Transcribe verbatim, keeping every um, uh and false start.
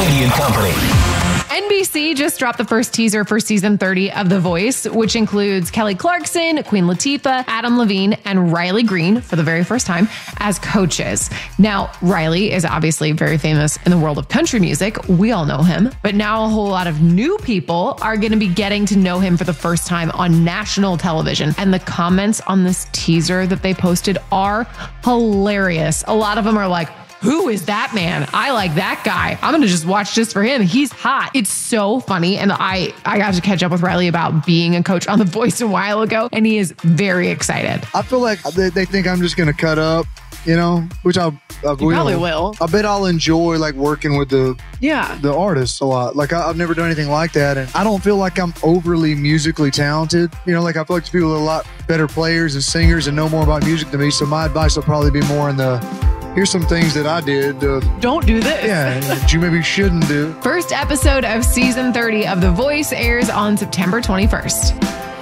Candy and Company. N B C just dropped the first teaser for season thirty of The Voice, which includes Kelly Clarkson, Queen Latifah, Adam Levine, and Riley Green for the very first time as coaches. Now, Riley is obviously very famous in the world of country music. We all know him. But now a whole lot of new people are going to be getting to know him for the first time on national television. And the comments on this teaser that they posted are hilarious. A lot of them are like, who is that man? I like that guy. I'm going to just watch just for him. He's hot. It's so funny. And I, I got to catch up with Riley about being a coach on The Voice a while ago, and he is very excited. I feel like they, they think I'm just going to cut up, you know, which I'll, I'll you probably will. I bet I'll enjoy like working with the yeah the artists a lot. Like I, I've never done anything like that, and I don't feel like I'm overly musically talented. You know, like I feel like people are a lot better players and singers and know more about music than me. So my advice will probably be more in the, here's some things that I did. Uh, Don't do this. Yeah, that you maybe shouldn't do. First episode of season thirty of The Voice airs on September twenty-first.